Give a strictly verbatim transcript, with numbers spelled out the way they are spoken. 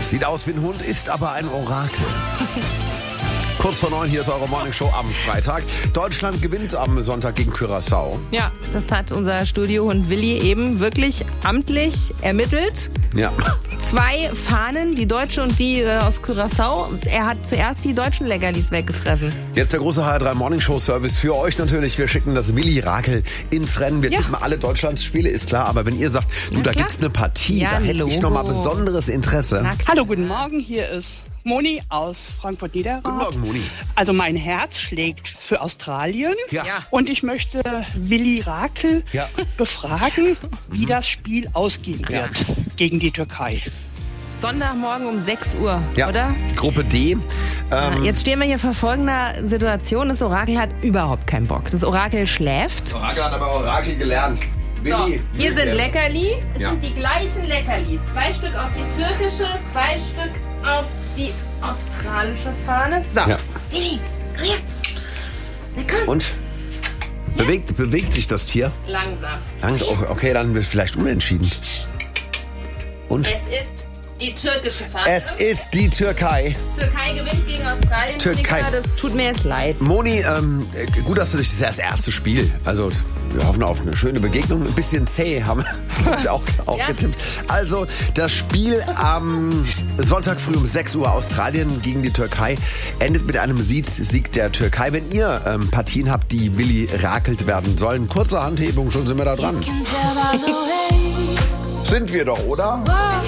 Sieht aus wie ein Hund, ist aber ein Orakel. Kurz vor neun, hier ist eure Morningshow am Freitag. Deutschland gewinnt am Sonntag gegen Curaçao. Ja, das hat unser Studiohund Willi eben wirklich amtlich ermittelt. Ja. Zwei Fahnen, die deutsche und die äh, aus Curaçao. Er hat zuerst die deutschen Leckerlis weggefressen. Jetzt der große H R drei Morningshow Service für euch natürlich. Wir schicken das Willi-Rakel ins Rennen. Wir Ja. tippen alle Deutschlands-Spiele, ist klar. Aber wenn ihr sagt, du, Na da klar. gibt's eine Partie, Ja, da hätte ich Logo. nochmal besonderes Interesse. Na klar. Hallo, guten Morgen, hier ist Moni aus Frankfurt-Niederrad. Guten Morgen, Moni. Also mein Herz schlägt für Australien. Ja. Ja. Und ich möchte Willi Rakel Ja. befragen, wie das Spiel ausgehen Ja. wird gegen die Türkei. Sonntagmorgen um sechs Uhr, Ja. oder? Gruppe D. Ähm, Jetzt stehen wir hier vor folgender Situation. Das Orakel hat überhaupt keinen Bock. Das Orakel schläft. Orakel hat aber Orakel gelernt. So, hier sind Leckerli. Es Ja. sind die gleichen Leckerli. Zwei Stück auf die türkische, zwei Stück auf die australische Fahne. So, Ja. Willi, komm her. Na komm. Und? Bewegt, bewegt sich das Tier? Langsam. Lang- oh, Okay, dann wird vielleicht unentschieden. Und? Es ist die türkische Fahne. Es ist die Türkei. Türkei gewinnt gegen Australien. Türkei. Monika, das tut mir jetzt leid. Moni, ähm, gut, dass du dich, das ist ja das erste Spiel. Also, wir hoffen auf eine schöne Begegnung. Ein bisschen zäh haben wir auch, auch Ja. getippt. Also, das Spiel am Sonntag früh um sechs Uhr Australien gegen die Türkei endet mit einem Sieg, Sieg der Türkei. Wenn ihr ähm, Partien habt, die Willi rakelt werden sollen, kurze Handhebung, schon sind wir da dran. Sind wir doch, oder?